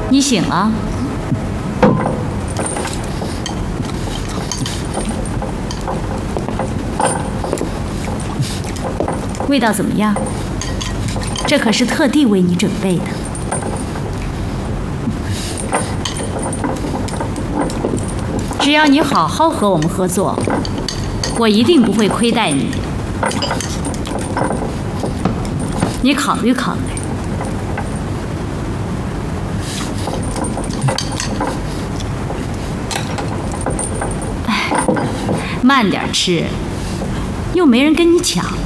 你醒了？味道怎么样？这可是特地为你准备的。只要你好好和我们合作，我一定不会亏待你。你考虑考虑。哎，慢点吃，又没人跟你抢。